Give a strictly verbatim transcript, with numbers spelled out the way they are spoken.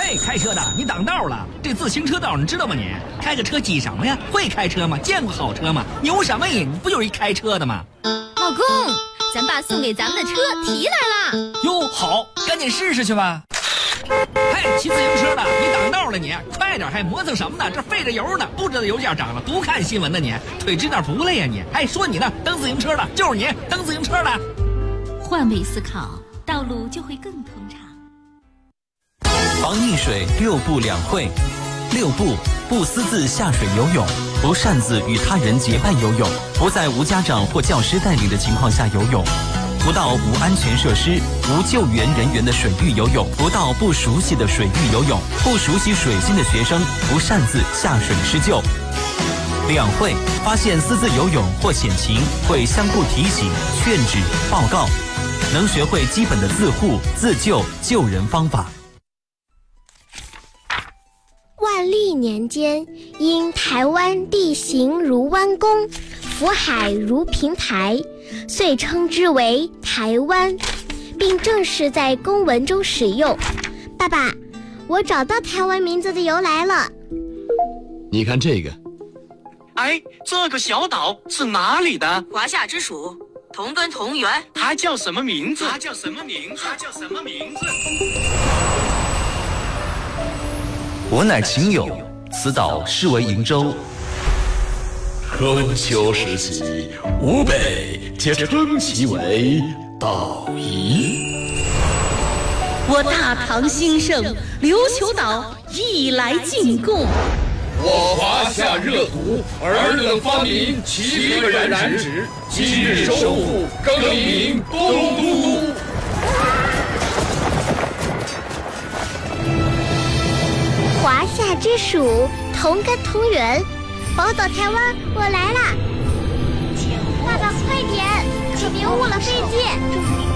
嘿，开车的，你挡道了！这自行车道你知道吗你？开个车挤什么呀？会开车吗？见过好车吗？牛什么你？你不就是一开车的吗？ 老公，咱爸送给咱们的车提来了。 哟，好，赶紧试试去吧。嘿，骑自行车的，你挡道了你，快点！还磨蹭什么呢？这费着油呢，不知道油价涨了，不看新闻呢你，腿直点不累呀你？还说你呢，蹬自行车的就是你，蹬自行车的。 换位思考，道路就会更通畅。 防溺水六不两会。六不：不私自下水游泳，不擅自与他人结伴游泳，不在无家长或教师带领的情况下游泳，不到无安全设施、无救援人员的水域游泳，不到不熟悉的水域游泳，不熟悉水性的学生不擅自下水施救。两会：发现私自游泳或险情，会相互提醒、劝止、报告，能学会基本的自护、自救、救人方法。 万历年间，因台湾地形如弯弓，福海如平台，遂称之为台湾，并正式在公文中使用。爸爸，我找到台湾名字的由来了。 你看这个， 哎，这个小岛是哪里的？ 华夏之属，同根同源。 它叫什么名字？ 它叫什么名字？它叫什么名字？ 我乃秦友，此岛是为瀛洲。 春秋时期，吴北皆称其为岛夷。 我大唐兴盛，琉球岛亦来进贡。 我华夏热土，尔等发明七个染指，今日收复，更名东都。 华夏之属，同根同源，宝岛台湾，我来啦！爸爸，快点，可别误了飞机！